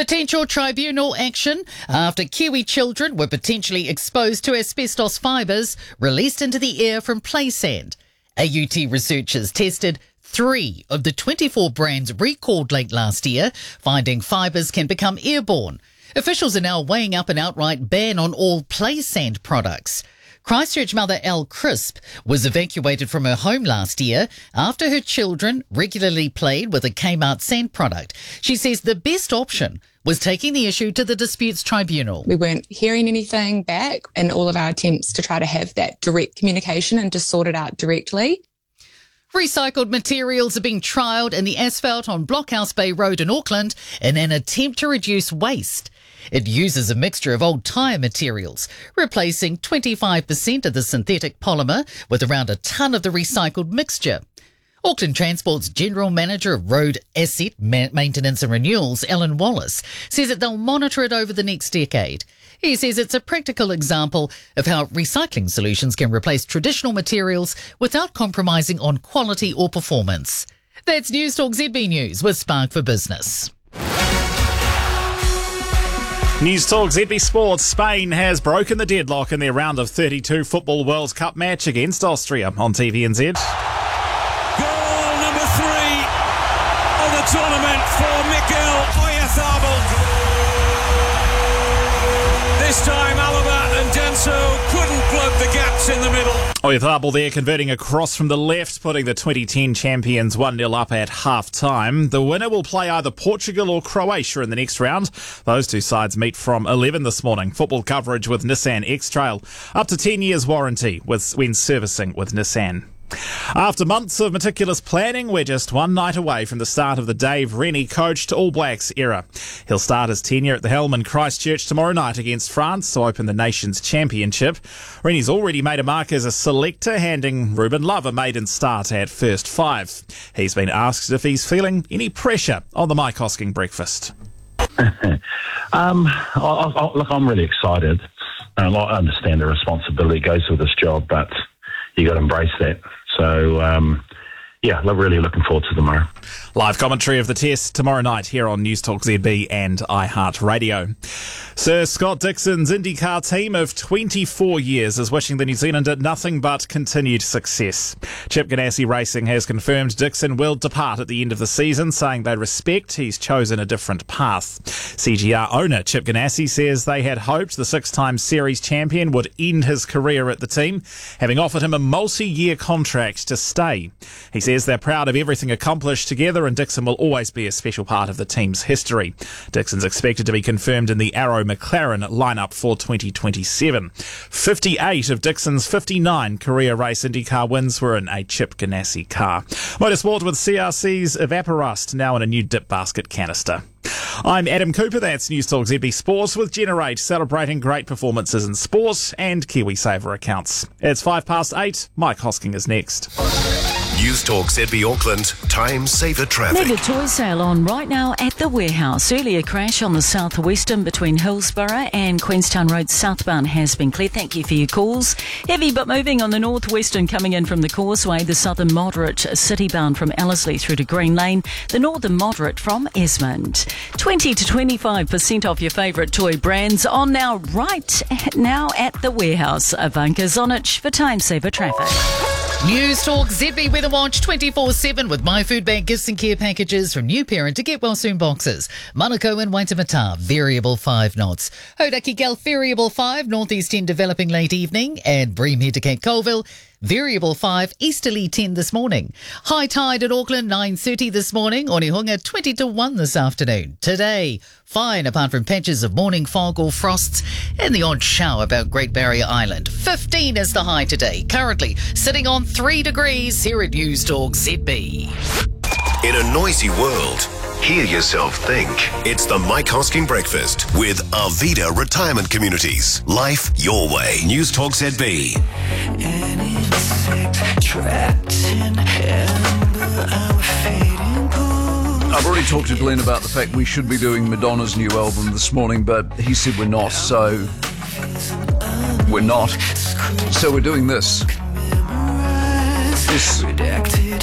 Potential tribunal action after Kiwi children were potentially exposed to asbestos fibres released into the air from play sand. AUT researchers tested 3 of the 24 brands recalled late last year, finding fibres can become airborne. Officials are now weighing up an outright ban on all play sand products. Christchurch mother Elle Crisp was evacuated from her home last year after her children regularly played with a Kmart sand product. She says the best option was taking the issue to the disputes tribunal. We weren't hearing anything back in all of our attempts to try to have that direct communication and to sort it out directly. Recycled materials are being trialled in the asphalt on Blockhouse Bay Road in Auckland in an attempt to reduce waste. It uses a mixture of old tyre materials, replacing 25% of the synthetic polymer with around a tonne of the recycled mixture. Auckland Transport's General Manager of Road Asset Maintenance and Renewals, Alan Wallace, says that they'll monitor it over the next decade. He says it's a practical example of how recycling solutions can replace traditional materials without compromising on quality or performance. That's News Talk ZB News with Spark for Business. News Talk ZB Sports. Spain has broken the deadlock in their round of 32 Football World Cup match against Austria on TVNZ. Goal number 3 of the tournament for Mikel Oyarzabal. This time Alaba and Danso couldn't plug the gaps in the middle. Oyarzabal there converting a cross from the left, putting the 2010 champions 1-0 up at half-time. The winner will play either Portugal or Croatia in the next round. Those two sides meet from 11 this morning. Football coverage with Nissan X-Trail. Up to 10 years warranty when servicing with Nissan. After months of meticulous planning, we're just one night away from the start of the Dave Rennie coached All Blacks era. He'll start his tenure at the helm in Christchurch tomorrow night against France to open the Nations Championship. Rennie's already made a mark as a selector, handing Ruben Love a maiden start at first 5. He's been asked if he's feeling any pressure on the Mike Hosking breakfast. Look, I'm really excited. I understand the responsibility goes with this job, but you got to embrace that. So, really looking forward to tomorrow. Live commentary of the test tomorrow night here on News Talk ZB and iHeartRadio. Sir Scott Dixon's IndyCar team of 24 years is wishing the New Zealander nothing but continued success. Chip Ganassi Racing has confirmed Dixon will depart at the end of the season, saying they respect he's chosen a different path. CGR owner Chip Ganassi says they had hoped the 6-time series champion would end his career at the team, having offered him a multi-year contract to stay. He says they're proud of everything accomplished together, and Dixon will always be a special part of the team's history. Dixon's expected to be confirmed in the Arrow McLaren lineup for 2027. 58 of Dixon's 59 career race IndyCar wins were in a Chip Ganassi car. Motorsport with CRC's Evaporust now in a new dip basket canister. I'm Adam Cooper, that's News Talk ZB Sports with Generate, celebrating great performances in sport and KiwiSaver accounts. It's 8:05. Mike Hosking is next. News Talk ZB Auckland, time saver traffic. Mega toy sale on right now at the warehouse. Earlier crash on the southwestern between Hillsborough and Queenstown Road southbound has been cleared. Thank you for your calls. Heavy but moving on the northwestern coming in from the Causeway. The southern moderate city-bound from Ellerslie through to Green Lane. The northern moderate from Esmond. 20 to 25% off your favourite toy brands on now right now at the warehouse. Ivanka Zonich for time saver traffic. News Talk ZB Weather Watch 24/7 with My Food Bag gifts and care packages from New Parent to Get Well Soon boxes. Manukau and Waitemata, variable 5 knots. Hodaki Gulf, variable 5, northeast 10 developing late evening. And Breamhead to Cape Colville, variable 5, easterly 10 this morning. High tide at Auckland, 9:30 this morning. Onehunga, 20 to 1 this afternoon. Today, fine apart from patches of morning fog or frosts and the odd shower about Great Barrier Island. 15 is the high today. Currently sitting on 3 degrees here at News Talk ZB. In a noisy world, hear yourself think. It's the Mike Hosking Breakfast with Arvida Retirement Communities. Life your way. News Talk ZB. I've already talked to Glenn about the fact we should be doing Madonna's new album this morning, but he said we're not, so we're not. So we're doing this. This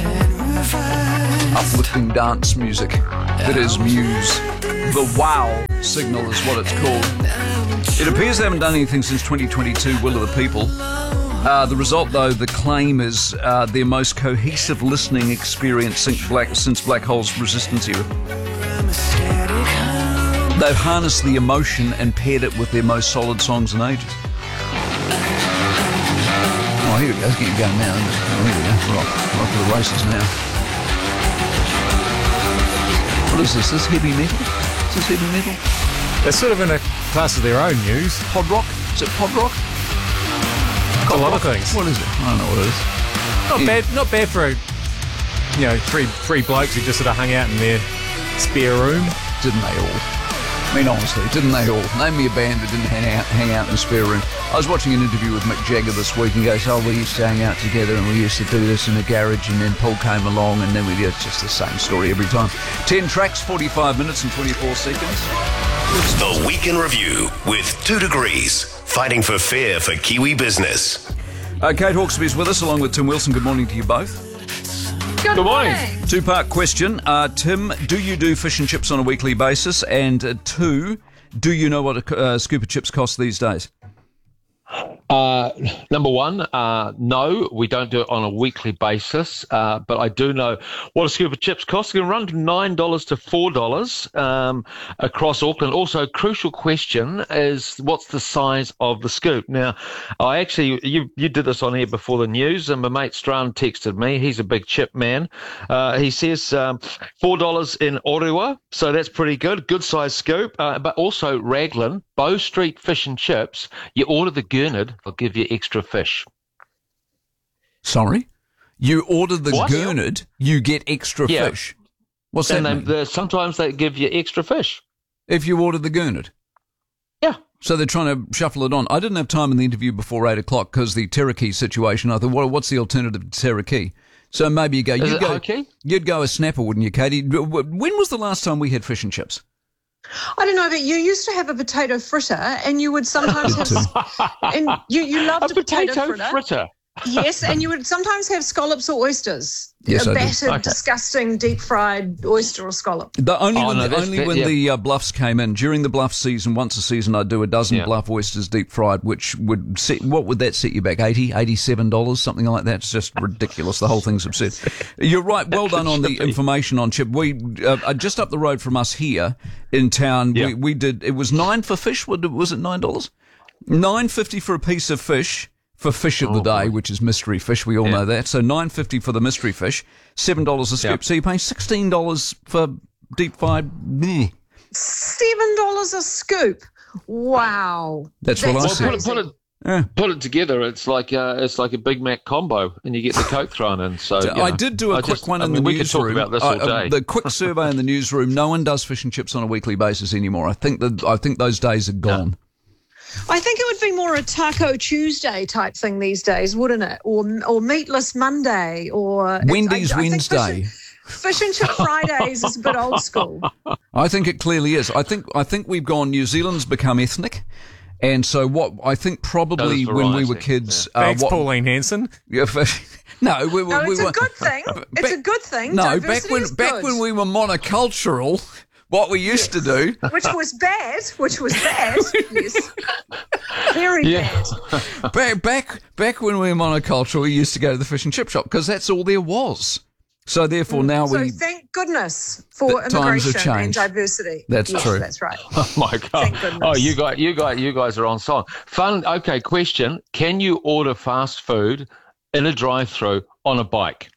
uplifting dance music that is Muse. The Wow. Signal is what it's called. It appears they haven't done anything since 2022, Will of the People. The result, though, the claim is their most cohesive listening experience since Black Hole's Resistance era. They've harnessed the emotion and paired it with their most solid songs in ages. Oh, here we go. Let's get you going now. Oh, here we go. Rock for the races now. What is this? Is this heavy metal? Is this heavy metal? They're sort of in a class of their own, News. Pod rock? Is it pod rock? A lot of things. What is it? I don't know what it is. Not bad for three blokes who just sort of hung out in their spare room. Didn't they all? I mean, honestly, didn't they all? Name me a band that didn't hang out in the spare room. I was watching an interview with Mick Jagger this week and goes, we used to hang out together and we used to do this in the garage, and then Paul came along and then it's just the same story every time. 10 tracks, 45 minutes and 24 seconds. The Week in Review with 2 Degrees, fighting for fair for Kiwi business. Kate Hawkesby's with us along with Tim Wilson. Good morning to you both. Good morning. 2-part question. Tim, do you do fish and chips on a weekly basis? And 2, do you know what a scoop of chips costs these days? Number 1, no, we don't do it on a weekly basis, but I do know what a scoop of chips costs. It can run from $9 to $4 across Auckland. Also, a crucial question is what's the size of the scoop? Now, you did this on air before the news, and my mate Strand texted me. He's a big chip man. He says $4 in Orewa, so that's pretty good. Good size scoop, but also Raglan, Bow Street Fish and Chips. You order the gurnard, they'll give you extra fish. Sorry? You order the gurnard, you get extra fish. What's that mean? Sometimes they give you extra fish. If you order the gurnard? Yeah. So they're trying to shuffle it on. I didn't have time in the interview before 8 o'clock because the Terrakey situation. I thought, what's the alternative to Terrakey? So maybe you'd go a snapper, wouldn't you, Katie? When was the last time we had fish and chips? I don't know, but you used to have a potato fritter, and you would sometimes have, and you loved a potato fritter. Yes, and you would sometimes have scallops or oysters. Yes, a battered, disgusting, deep-fried oyster or scallop. Only when the bluffs came in. During the bluff season, once a season, I'd do a dozen bluff oysters deep-fried, which would what would that set you back, $80, $87, something like that? It's just ridiculous. The whole thing's absurd. You're right. Well done on the information on chip. We just up the road from us here in town, we did, it was $9 for fish. Was it $9? $9.50 for a piece of fish. For fish of the day, which is mystery fish, we all know that. So $9.50 for the mystery fish, $7 a scoop. Yep. So you're paying $16 for deep fried. $7 a scoop. Wow. That's what I said. Put it together. It's like a Big Mac combo, and you get the Coke thrown in. So I did do a quick one in the newsroom. We could talk about this all day. The quick survey in the newsroom. No one does fish and chips on a weekly basis anymore. I think those days are gone. No. I think it would be more a Taco Tuesday type thing these days, wouldn't it? Or Meatless Monday, or Wendy's Wednesday. Fish and Chip Fridays is a bit old school. I think it clearly is. I think we've gone. New Zealand's become ethnic, and so what I think probably when we were kids. Thanks, Pauline Hanson. Yeah, no, it's a good thing. It's a good thing. No, back when we were monocultural. What we used to do. Which was bad. Yes. Very bad. Back when we were monocultural, we used to go to the fish and chip shop because that's all there was. So therefore now So thank goodness for immigration and diversity. That's true. That's right. Oh my God. Thank goodness. Oh, you guys are on song. Fun. Okay, question. Can you order fast food in a drive-through on a bike?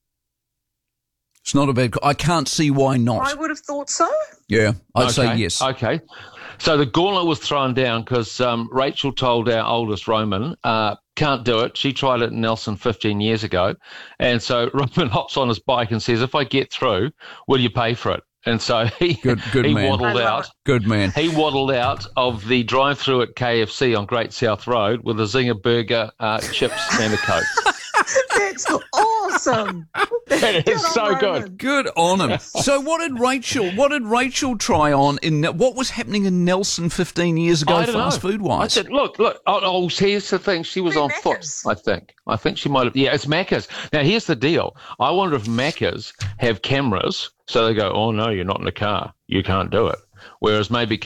It's not a bad. I can't see why not. I would have thought so. Yeah, I'd say yes. Okay. So the gauntlet was thrown down because Rachel told our oldest Roman, can't do it. She tried it in Nelson 15 years ago. And so Roman hops on his bike and says, if I get through, will you pay for it? And so he waddled out. Good man. He waddled out of the drive-through at KFC on Great South Road with a Zinger burger, chips and a Coke. That's awesome. That is so good. Good on him. So what did Rachel try on what was happening in Nelson 15 years ago fast food wise? I said, look, here's the thing. She was on foot, I think. I think she might have. Yeah, it's Macca's. Now, here's the deal. I wonder if Macca's have cameras, so they go, oh, no, you're not in the car. You can't do it. Whereas maybe